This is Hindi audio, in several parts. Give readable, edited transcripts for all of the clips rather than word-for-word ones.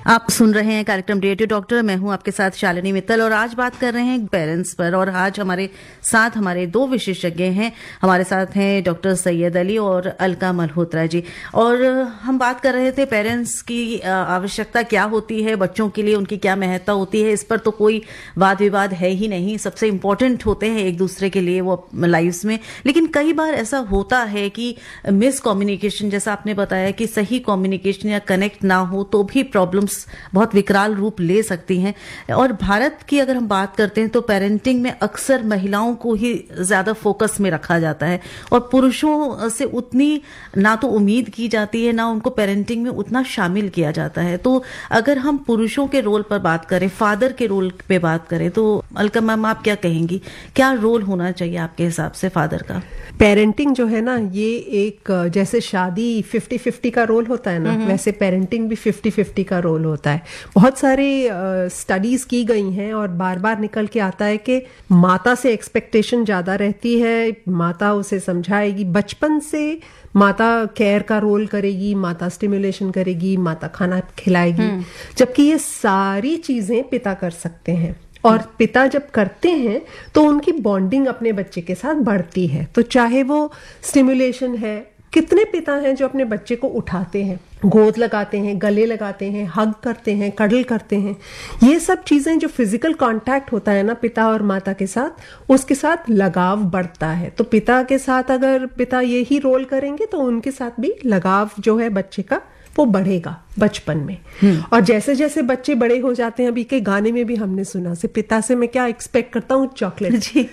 आप सुन रहे हैं कार्यक्रम रेडियो डॉक्टर। मैं हूं आपके साथ शालिनी मित्तल और आज बात कर रहे हैं पेरेंट्स पर। और आज हमारे साथ हमारे दो विशेषज्ञ हैं। हमारे साथ हैं डॉक्टर सैयद अली और अलका मल्होत्रा जी। और हम बात कर रहे थे पेरेंट्स की आवश्यकता क्या होती है, बच्चों के लिए उनकी क्या महत्ता होती है। इस पर तो कोई वाद विवाद है ही नहीं, सबसे इम्पोर्टेंट होते हैं एक दूसरे के लिए वो लाइफ्स में। लेकिन कई बार ऐसा होता है कि मिस कम्युनिकेशन, जैसा आपने बताया कि सही कम्युनिकेशन या कनेक्ट ना हो तो भी प्रॉब्लम्स बहुत विकराल रूप ले सकती हैं। और भारत की अगर हम बात करते हैं तो पेरेंटिंग में अक्सर महिलाओं को ही ज्यादा फोकस में रखा जाता है और पुरुषों से उतनी ना तो उम्मीद की जाती है, ना उनको पेरेंटिंग में उतना शामिल किया जाता है। तो अगर हम पुरुषों के रोल पर बात करें, फादर के रोल पे बात करें, तो अलका मैम आप क्या कहेंगी, क्या रोल होना चाहिए आपके हिसाब से फादर का? पेरेंटिंग जो है ना, ये एक जैसे शादी 50-50 का रोल होता है ना, वैसे पेरेंटिंग भी 50-50 का रोल होता है। बहुत सारी स्टडीज की गई हैं और बार बार निकल के आता है कि माता से एक्सपेक्टेशन ज्यादा रहती है। माता उसे समझाएगी, बचपन से माता केयर का रोल करेगी, माता स्टिमुलेशन करेगी, माता खाना खिलाएगी, जबकि ये सारी चीजें पिता कर सकते हैं। और पिता जब करते हैं तो उनकी बॉन्डिंग अपने बच्चे के साथ बढ़ती है। तो चाहे वो स्टिमुलेशन है, कितने पिता हैं जो अपने बच्चे को उठाते हैं, गोद लगाते हैं, गले लगाते हैं, हग करते हैं, कडल करते हैं। ये सब चीजें जो फिजिकल कांटेक्ट होता है ना पिता और माता के साथ, उसके साथ लगाव बढ़ता है। तो पिता के साथ अगर पिता यही रोल करेंगे तो उनके साथ भी लगाव जो है बच्चे का वो बढ़ेगा बचपन में। और जैसे जैसे बच्चे बड़े हो जाते हैं, अभी के गाने में भी हमने सुना से पिता से मैं क्या एक्सपेक्ट करता हूँ, चॉकलेट जी।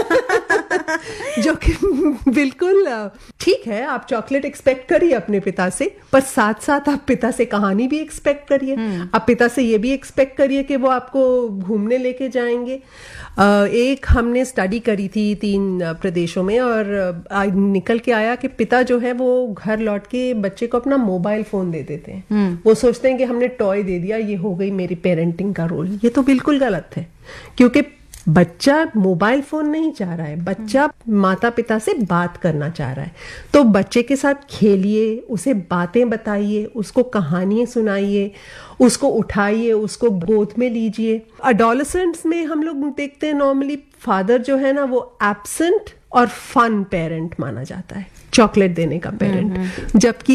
जो कि बिल्कुल ठीक है, आप चॉकलेट एक्सपेक्ट करिए अपने पिता से, पर साथ साथ आप पिता से कहानी भी एक्सपेक्ट करिए। आप पिता से ये भी एक्सपेक्ट करिए कि वो आपको घूमने लेके जाएंगे। एक हमने स्टडी करी थी 3 प्रदेशों में और निकल के आया कि पिता जो है वो घर लौट के बच्चे को अपना मोबाइल फोन दे देते हैं। वो सोचते हैं कि हमने टॉय दे दिया, ये हो गई मेरी पेरेंटिंग का रोल। ये तो बिल्कुल गलत है, क्योंकि बच्चा मोबाइल फोन नहीं चाह रहा है, बच्चा माता पिता से बात करना चाह रहा है। तो बच्चे के साथ खेलिए, उसे बातें बताइए, उसको कहानियां सुनाइए, उसको उठाइए, उसको गोद में लीजिए। एडोलेसेंट्स में हम लोग देखते हैं नॉर्मली फादर जो है ना वो एब्सेंट और फन पेरेंट माना जाता है, चॉकलेट देने का पेरेंट, जबकि